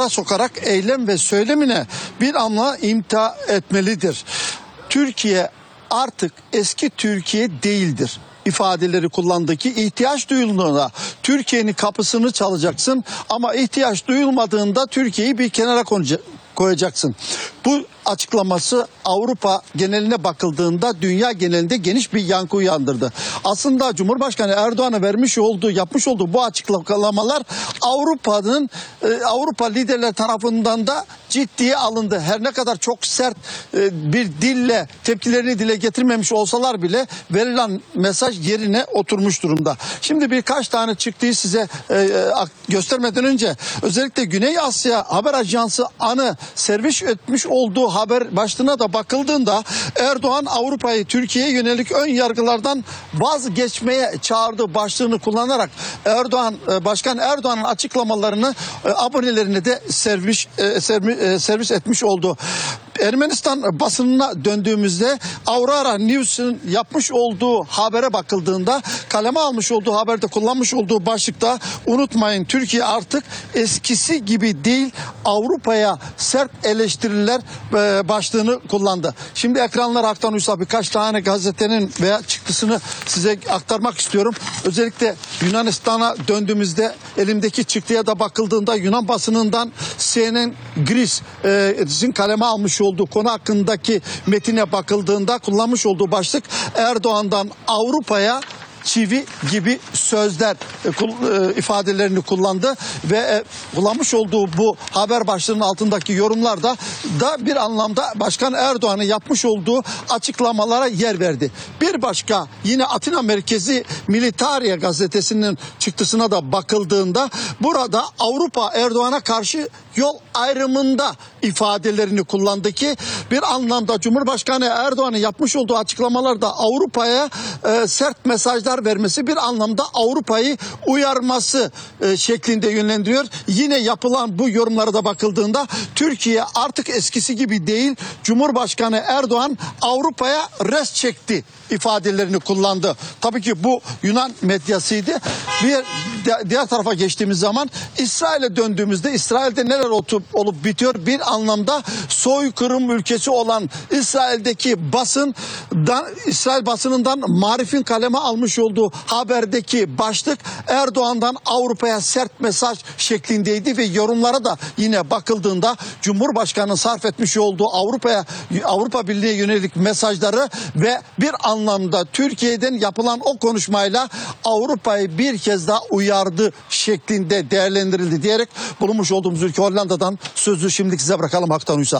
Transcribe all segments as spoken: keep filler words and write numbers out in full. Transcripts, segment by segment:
yola sokarak eylem ve söylemine bir anla imta etmelidir. Türkiye artık eski Türkiye değildir ifadeleri kullandı ki ihtiyaç duyulduğunda Türkiye'nin kapısını çalacaksın ama ihtiyaç duyulmadığında Türkiye'yi bir kenara koyacaksın. Bu açıklaması Avrupa geneline bakıldığında dünya genelinde geniş bir yankı uyandırdı. Aslında Cumhurbaşkanı Erdoğan'a vermiş olduğu, yapmış olduğu bu açıklamalar Avrupa'nın e, Avrupa liderler tarafından da ciddiye alındı. Her ne kadar çok sert e, bir dille tepkilerini dile getirmemiş olsalar bile verilen mesaj yerine oturmuş durumda. Şimdi birkaç tane çıktığı size e, göstermeden önce özellikle Güney Asya Haber Ajansı AN'ı servis etmiş olduğu haber başlığına da bakıldığında Erdoğan Avrupa'yı Türkiye'ye yönelik ön yargılardan vazgeçmeye çağırdığı başlığını kullanarak Erdoğan Başkan Erdoğan'ın açıklamalarını abonelerine de servis servis etmiş oldu. Ermenistan basınına döndüğümüzde Aurora News'un yapmış olduğu habere bakıldığında kaleme almış olduğu haberde kullanmış olduğu başlıkta unutmayın Türkiye artık eskisi gibi değil Avrupa'ya sert eleştiriler başlığını kullandı. Şimdi ekranlara Haktan Uysal birkaç tane gazetenin veya çıktısını size aktarmak istiyorum. Özellikle Yunanistan'a döndüğümüzde elimdeki çıktıya da bakıldığında Yunan basınından C N N Greece'in kaleme almış olduğu konu hakkındaki metine bakıldığında kullanmış olduğu başlık Erdoğan'dan Avrupa'ya çivi gibi sözler e, e, ifadelerini kullandı ve e, kullanmış olduğu bu haber başlığının altındaki yorumlarda da bir anlamda Başkan Erdoğan'ın yapmış olduğu açıklamalara yer verdi. Bir başka yine Atina merkezi Militaria gazetesinin çıktısına da bakıldığında burada Avrupa Erdoğan'a karşı yol ayrımında ifadelerini kullandı ki bir anlamda Cumhurbaşkanı Erdoğan'ın yapmış olduğu açıklamalarda Avrupa'ya e, sert mesajlar vermesi bir anlamda Avrupa'yı uyarması e, şeklinde yönlendiriyor. Yine yapılan bu yorumlara da bakıldığında Türkiye artık eskisi gibi değil. Cumhurbaşkanı Erdoğan Avrupa'ya res çekti ifadelerini kullandı. Tabii ki bu Yunan medyasıydı. Bir diğer tarafa geçtiğimiz zaman İsrail'e döndüğümüzde İsrail'de neler olup, olup bitiyor? Bir anlamda soykırım ülkesi olan İsrail'deki basından İsrail basınından Marif'in kaleme almış olduğu haberdeki başlık Erdoğan'dan Avrupa'ya sert mesaj şeklindeydi ve yorumlara da yine bakıldığında Cumhurbaşkanı sarf etmiş olduğu Avrupa'ya Avrupa Birliği'ne yönelik mesajları ve bir anlamda Türkiye'den yapılan o konuşmayla Avrupa'yı bir kez daha uyardı şeklinde değerlendirildi diyerek bulunmuş olduğumuz ülke Hollanda'dan sözü şimdi size bırakalım Haktan Uysal.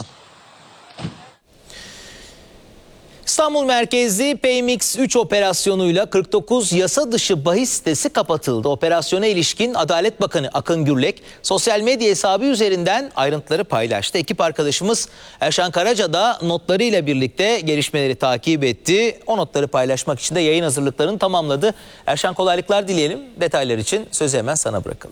İstanbul merkezli Peymix üç operasyonuyla kırk dokuz yasa dışı bahis sitesi kapatıldı. Operasyona ilişkin Adalet Bakanı Akın Gürlek sosyal medya hesabı üzerinden ayrıntıları paylaştı. Ekip arkadaşımız Erşan Karaca da notlarıyla birlikte gelişmeleri takip etti. O notları paylaşmak için de yayın hazırlıklarını tamamladı. Erşan, kolaylıklar dileyelim. Detaylar için sözü hemen sana bırakalım.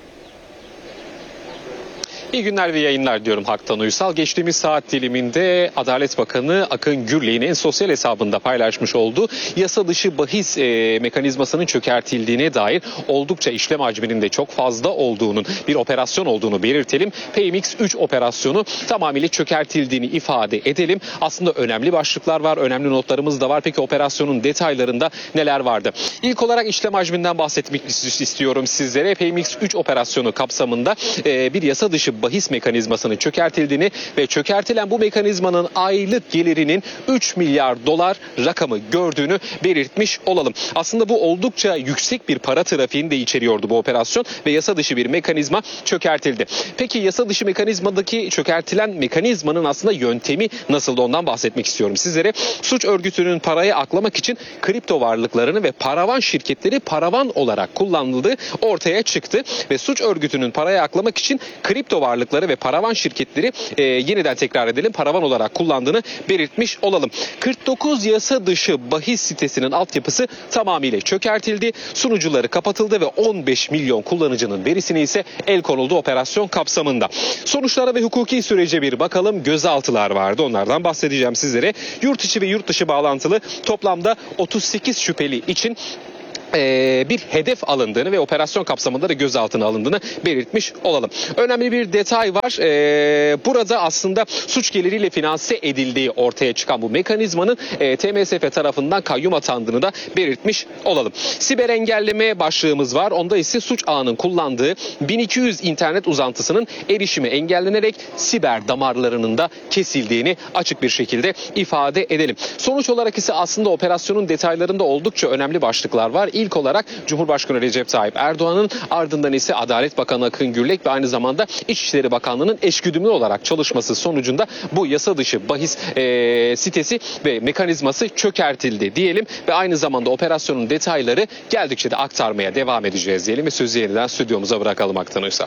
İyi günler ve yayınlar diyorum Haktan Uysal. Geçtiğimiz saat diliminde Adalet Bakanı Akın Gürlek'in sosyal hesabında paylaşmış olduğu yasa dışı bahis e, mekanizmasının çökertildiğine dair oldukça işlem hacminin de çok fazla olduğunun bir operasyon olduğunu belirtelim. Peymix üç operasyonu tamamıyla çökertildiğini ifade edelim. Aslında önemli başlıklar var, önemli notlarımız da var. Peki operasyonun detaylarında neler vardı? İlk olarak işlem hacminden bahsetmek istiyorum sizlere. Peymix üç operasyonu kapsamında e, bir yasa dışı bahis mekanizmasının çökertildiğini ve çökertilen bu mekanizmanın aylık gelirinin üç milyar dolar rakamı gördüğünü belirtmiş olalım. Aslında bu oldukça yüksek bir para trafiğini de içeriyordu bu operasyon ve yasa dışı bir mekanizma çökertildi. Peki yasa dışı mekanizmadaki çökertilen mekanizmanın aslında yöntemi nasıldı, ondan bahsetmek istiyorum sizlere. Suç örgütünün parayı aklamak için kripto varlıklarını ve paravan şirketleri paravan olarak kullanıldığı ortaya çıktı ve suç örgütünün parayı aklamak için kripto varlıkları ve paravan şirketleri e, yeniden tekrar edelim paravan olarak kullandığını belirtmiş olalım. kırk dokuz yasa dışı bahis sitesinin altyapısı tamamıyla çökertildi. Sunucuları kapatıldı ve on beş milyon kullanıcının verisine ise el konuldu operasyon kapsamında. Sonuçlara ve hukuki sürece bir bakalım. Gözaltılar vardı. Onlardan bahsedeceğim sizlere. Yurt içi ve yurt dışı bağlantılı toplamda otuz sekiz şüpheli için Ee, bir hedef alındığını ve operasyon kapsamında da gözaltına alındığını belirtmiş olalım. Önemli bir detay var. Ee, burada aslında suç geliriyle finanse edildiği ortaya çıkan bu mekanizmanın e, T M S F tarafından kayyum atandığını da belirtmiş olalım. Siber engelleme başlığımız var. Onda ise suç ağının kullandığı bin iki yüz internet uzantısının erişimi engellenerek siber damarlarının da kesildiğini açık bir şekilde ifade edelim. Sonuç olarak ise aslında operasyonun detaylarında oldukça önemli başlıklar var. İlk olarak Cumhurbaşkanı Recep Tayyip Erdoğan'ın, ardından ise Adalet Bakanı Akın Gürlek ve aynı zamanda İçişleri Bakanlığı'nın eşgüdümlü olarak çalışması sonucunda bu yasa dışı bahis e, sitesi ve mekanizması çökertildi diyelim ve aynı zamanda operasyonun detayları geldikçe de aktarmaya devam edeceğiz diyelim ve sözü yeniden stüdyomuza bırakalım Aktan Uysal.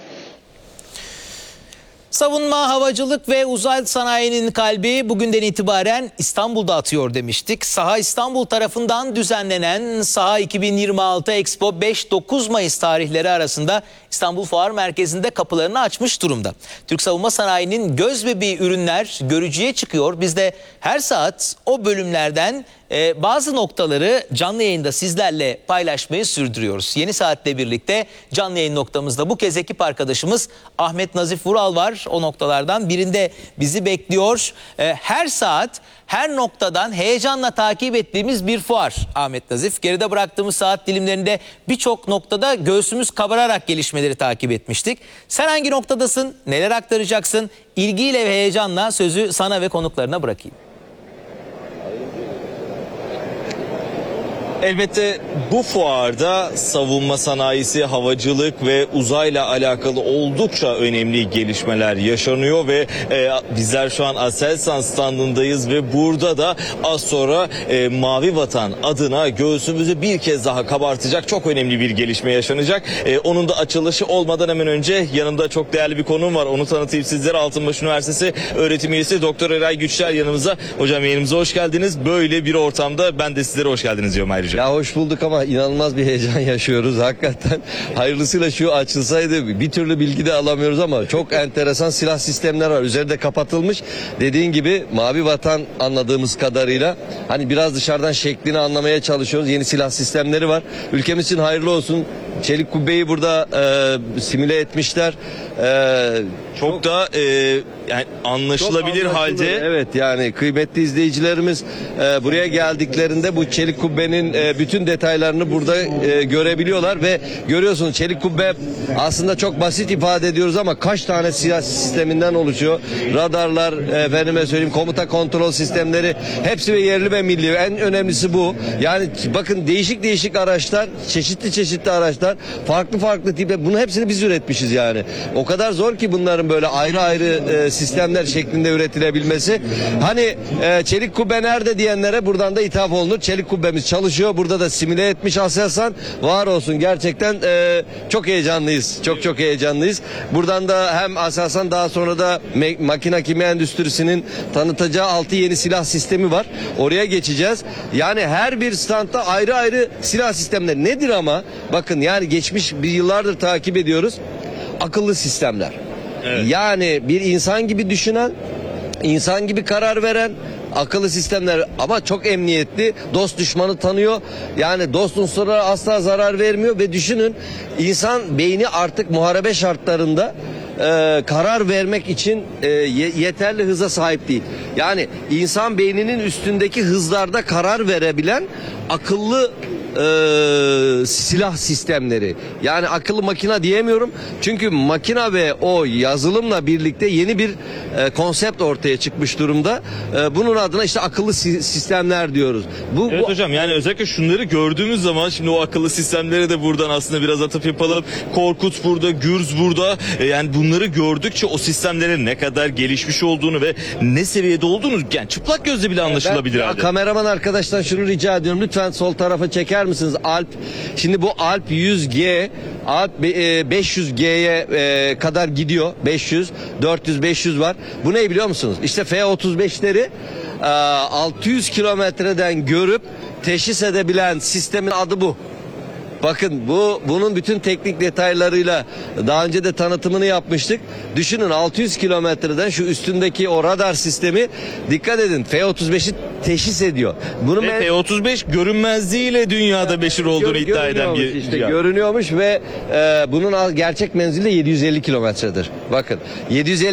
Savunma, havacılık ve uzay sanayinin kalbi bugünden itibaren İstanbul'da atıyor demiştik. Saha İstanbul tarafından düzenlenen Saha iki bin yirmi altı Expo beş dokuz Mayıs tarihleri arasında İstanbul Fuar Merkezi'nde kapılarını açmış durumda. Türk savunma sanayinin gözbebeği ürünler görücüye çıkıyor. Biz de her saat o bölümlerden Ee, bazı noktaları canlı yayında sizlerle paylaşmayı sürdürüyoruz. Yeni Saat'le birlikte canlı yayın noktamızda bu kez ekip arkadaşımız Ahmet Nazif Vural var. O noktalardan birinde bizi bekliyor. Ee, her saat her noktadan heyecanla takip ettiğimiz bir fuar Ahmet Nazif. Geride bıraktığımız saat dilimlerinde birçok noktada göğsümüz kabararak gelişmeleri takip etmiştik. Sen hangi noktadasın? Neler aktaracaksın? İlgiyle ve heyecanla sözü sana ve konuklarına bırakayım. Elbette bu fuarda savunma sanayisi, havacılık ve uzayla alakalı oldukça önemli gelişmeler yaşanıyor ve e, bizler şu an Aselsan standındayız ve burada da az sonra e, Mavi Vatan adına göğsümüzü bir kez daha kabartacak çok önemli bir gelişme yaşanacak. E, onun da açılışı olmadan hemen önce yanımda çok değerli bir konuğum var. Onu tanıtayım sizlere. Altınbaş Üniversitesi öğretim üyesi Doktor Eray Güçler yanımıza. Hocam yayınımıza hoş geldiniz. Böyle bir ortamda ben de sizlere hoş geldiniz diyorum ayrıca. Ya hoş bulduk ama inanılmaz bir heyecan yaşıyoruz hakikaten. Hayırlısıyla şu açılsaydı bir türlü bilgi de alamıyoruz ama çok enteresan silah sistemler var. Üzerinde kapatılmış. Dediğin gibi Mavi Vatan anladığımız kadarıyla hani biraz dışarıdan şeklini anlamaya çalışıyoruz. Yeni silah sistemleri var. Ülkemiz için hayırlı olsun. Çelik kubbeyi burada e, simüle etmişler. E, Çok, çok da e, yani anlaşılabilir Çok halde. anlaşılır. Evet, yani kıymetli izleyicilerimiz e, buraya geldiklerinde bu çelik kubbenin e, bütün detaylarını burada e, görebiliyorlar ve görüyorsunuz çelik kubbe aslında çok basit ifade ediyoruz ama kaç tane silah sisteminden oluşuyor. Radarlar, e, efendime söyleyeyim komuta kontrol sistemleri hepsi ve yerli ve milli. En önemlisi bu. Yani bakın değişik değişik araçlar, çeşitli çeşitli araçlar, farklı farklı tipler. Bunun hepsini biz üretmişiz yani. O kadar zor ki bunların böyle ayrı ayrı e, sistemler şeklinde üretilebilmesi. Hani e, çelik kubbe nerede diyenlere buradan da ithaf olunur. Çelik kubbemiz çalışıyor. Burada da simüle etmiş Aselsan. Var olsun, gerçekten e, çok heyecanlıyız. Çok çok heyecanlıyız. Buradan da hem Aselsan daha sonra da me- makina kimya endüstrisinin tanıtacağı altı yeni silah sistemi var. Oraya geçeceğiz. Yani her bir standta ayrı ayrı silah sistemleri. Nedir ama? Bakın yani geçmiş bir yıllardır takip ediyoruz. Akıllı sistemler. Evet. Yani bir insan gibi düşünen, insan gibi karar veren akıllı sistemler ama çok emniyetli, dost düşmanı tanıyor. Yani dost unsurlara asla zarar vermiyor ve düşünün insan beyni artık muharebe şartlarında e, karar vermek için e, yeterli hıza sahip değil. Yani insan beyninin üstündeki hızlarda karar verebilen akıllı Ee, silah sistemleri. Yani akıllı makina diyemiyorum. Çünkü makina ve o yazılımla birlikte yeni bir e, konsept ortaya çıkmış durumda. E, bunun adına işte akıllı si- sistemler diyoruz. Bu, Evet bu hocam, yani özellikle şunları gördüğümüz zaman şimdi o akıllı sistemlere de buradan aslında biraz atıp yapalım. Korkut burada, Gürz burada. E, yani bunları gördükçe o sistemlerin ne kadar gelişmiş olduğunu ve ne seviyede olduğunu yani çıplak gözle bile anlaşılabilir Ben, halde. kameraman arkadaşlar şunu rica ediyorum. Lütfen sol tarafa çeker misiniz? Alp. Şimdi bu Alp yüz G, Alp beş yüz G'ye kadar gidiyor. beş yüz, dört yüz, beş yüz var. Bu ne biliyor musunuz? İşte F otuz beşleri altı yüz kilometreden görüp teşhis edebilen sistemin adı bu. Bakın bu bunun bütün teknik detaylarıyla daha önce de tanıtımını yapmıştık. Düşünün altı yüz kilometreden şu üstündeki o radar sistemi, dikkat edin F otuz beşi teşhis ediyor. Bunu Ve men- P otuz beş görünmezliğiyle dünyada meşhur olduğunu Gör- iddia eden bir görünüyormuş işte, cihaz. görünüyormuş ve e, bunun al- gerçek menzili de yedi yüz elli kilometredir. Bakın yedi yüz elli